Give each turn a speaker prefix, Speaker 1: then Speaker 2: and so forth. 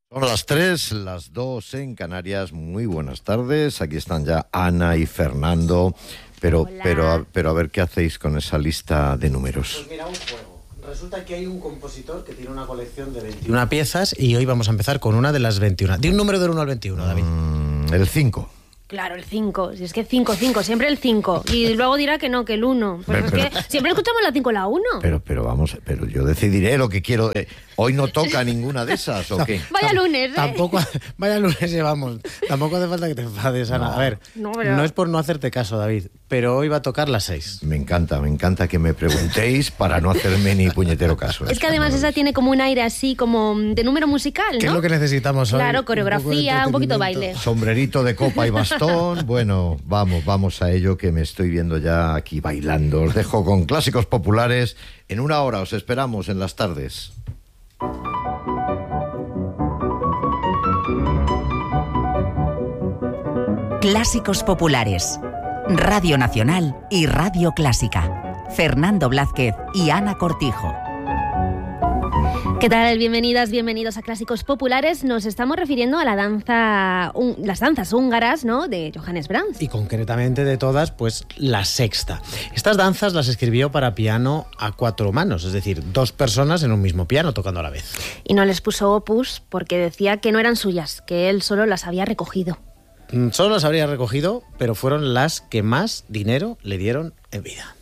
Speaker 1: Son las 3, las 2 en Canarias. Muy buenas tardes. Aquí están ya Ana y Fernando. Pero a ver qué hacéis con esa lista de números.
Speaker 2: Pues mira, un juego. Resulta que hay un compositor que tiene una colección de 21 piezas y hoy vamos a empezar con una de las 21. Di un número del 1 al 21, David.
Speaker 1: El 5.
Speaker 3: Claro, el 5. Si es que 5, siempre el 5. Y luego dirá que no, que el 1. Pues es que siempre escuchamos la 5 y la 1.
Speaker 1: Pero yo decidiré lo que quiero. ¿Hoy no toca ninguna de esas o qué?
Speaker 3: Vaya lunes, ¿eh?
Speaker 2: Vaya lunes llevamos. Tampoco hace falta que te enfades, Ana.
Speaker 1: No.
Speaker 2: A ver, no es por no hacerte caso, David, pero hoy va a tocar las 6.
Speaker 1: Me encanta que me preguntéis para no hacerme ni puñetero caso.
Speaker 3: Es que además esa tiene como un aire así como de número musical, ¿no?
Speaker 2: ¿Qué es lo que necesitamos hoy?
Speaker 3: Claro, coreografía, un poquito de baile.
Speaker 1: Sombrerito de copa y bastón. Bueno, vamos a ello, que me estoy viendo ya aquí bailando. Os dejo con clásicos populares. En una hora os esperamos en las tardes.
Speaker 4: Clásicos populares. Radio Nacional y Radio Clásica. Fernando Blázquez y Ana Cortijo.
Speaker 3: ¿Qué tal? Bienvenidas, bienvenidos a Clásicos Populares. Nos estamos refiriendo a las danzas húngaras, ¿no?, de Johannes Brahms.
Speaker 2: Y concretamente de todas, pues la sexta. Estas danzas las escribió para piano a 4 manos, es decir, 2 personas en un mismo piano tocando a la vez.
Speaker 3: Y no les puso opus porque decía que no eran suyas, que él solo las había recogido.
Speaker 2: Solo las habría recogido, pero fueron las que más dinero le dieron en vida.